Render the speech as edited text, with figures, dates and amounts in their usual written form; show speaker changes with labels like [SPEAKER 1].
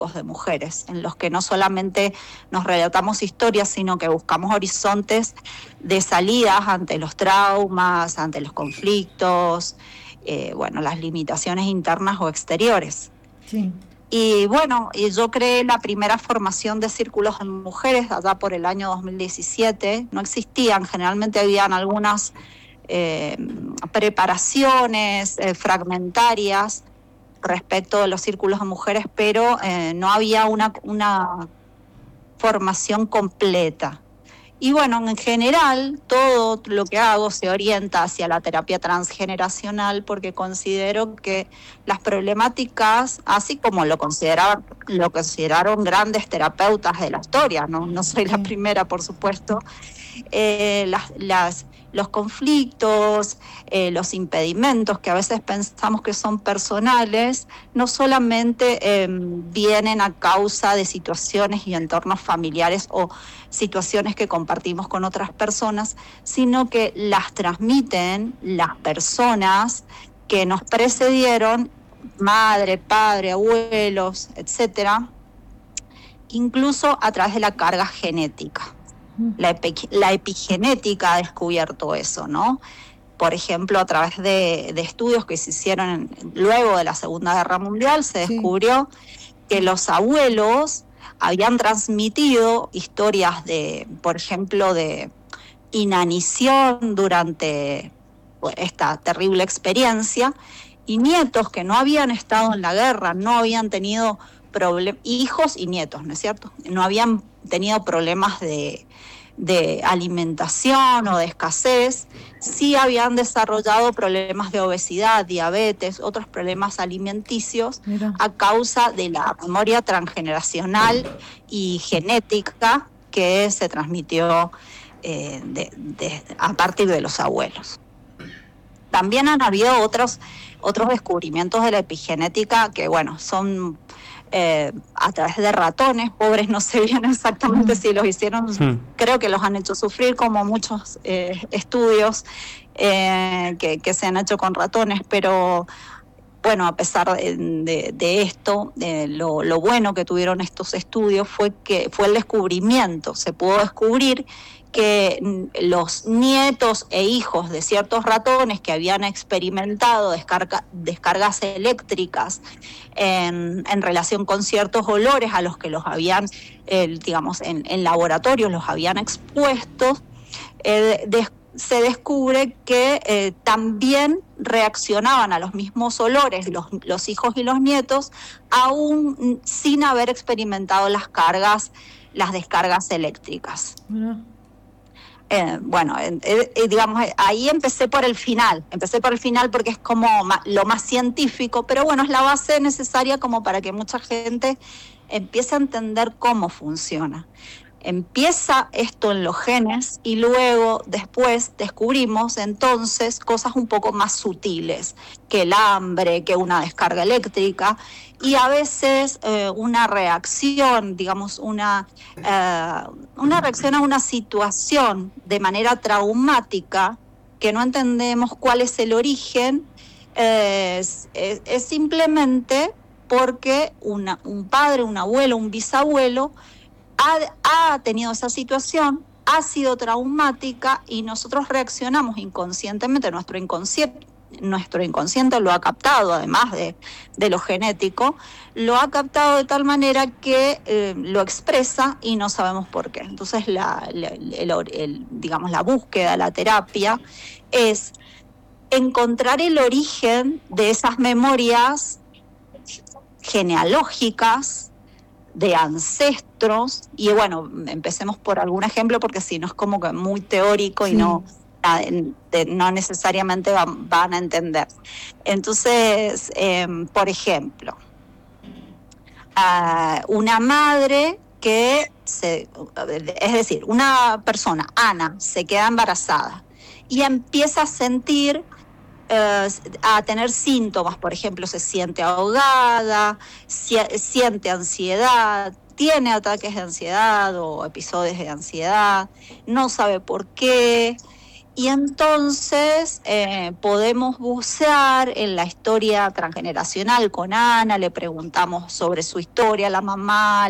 [SPEAKER 1] de mujeres, en los que no solamente nos relatamos historias, sino que buscamos horizontes de salidas ante los traumas, ante los conflictos, las limitaciones internas o exteriores.
[SPEAKER 2] Sí.
[SPEAKER 1] Y bueno, yo creé la primera formación de círculos de mujeres allá por el año 2017. No existían, generalmente habían algunas preparaciones fragmentarias respecto de los círculos de mujeres, pero no había una formación completa. Y bueno, en general, todo lo que hago se orienta hacia la terapia transgeneracional porque considero que las problemáticas, así como lo consideraron grandes terapeutas de la historia, no soy la primera, por supuesto, los conflictos, los impedimentos que a veces pensamos que son personales, no solamente vienen a causa de situaciones y entornos familiares o situaciones que compartimos con otras personas, sino que las transmiten las personas que nos precedieron, madre, padre, abuelos, etcétera, incluso a través de la carga genética. La epigenética ha descubierto eso, ¿no? Por ejemplo, a través de estudios que se hicieron luego de la Segunda Guerra Mundial, se descubrió que los abuelos habían transmitido historias de, por ejemplo, de inanición durante esta terrible experiencia, y nietos que no habían estado en la guerra, no habían tenido hijos y nietos, ¿no es cierto? No habían tenido problemas de alimentación o de escasez, sí habían desarrollado problemas de obesidad, diabetes, otros problemas alimenticios. Mira. A causa de la memoria transgeneracional y genética que se transmitió a partir de los abuelos. También han habido otros descubrimientos de la epigenética que, bueno, son a través de ratones, pobres, no sé bien exactamente si los hicieron, creo que los han hecho sufrir, como muchos estudios que se han hecho con ratones, pero bueno, a pesar de esto, lo bueno que tuvieron estos estudios fue el descubrimiento. Se pudo descubrir que los nietos e hijos de ciertos ratones que habían experimentado descargas eléctricas en relación con ciertos olores a los que los habían, digamos, en laboratorios los habían expuesto, se descubre que también reaccionaban a los mismos olores los hijos y los nietos, aún sin haber experimentado las descargas eléctricas. Digamos, ahí empecé por el final porque es como lo más científico, pero bueno, es la base necesaria como para que mucha gente empiece a entender cómo funciona. Empieza esto en los genes y luego después descubrimos entonces cosas un poco más sutiles que el hambre, que una descarga eléctrica, y a veces una reacción, digamos, una reacción a una situación de manera traumática que no entendemos cuál es el origen, es simplemente porque un padre, un abuelo, un bisabuelo ha tenido esa situación, ha sido traumática y nosotros reaccionamos inconscientemente, nuestro inconsciente lo ha captado, además de lo genético, lo ha captado de tal manera que lo expresa y no sabemos por qué. Entonces digamos, la búsqueda, la terapia, es encontrar el origen de esas memorias genealógicas, de ancestros, y bueno, empecemos por algún ejemplo porque si no es como que muy teórico y no necesariamente van a entender. Entonces, por ejemplo, una madre es decir, una persona, Ana, se queda embarazada y empieza a sentir, a tener síntomas, por ejemplo, se siente ahogada, siente ansiedad, tiene ataques de ansiedad o episodios de ansiedad, no sabe por qué, Y entonces podemos bucear en la historia transgeneracional con Ana, le preguntamos sobre su historia, la mamá,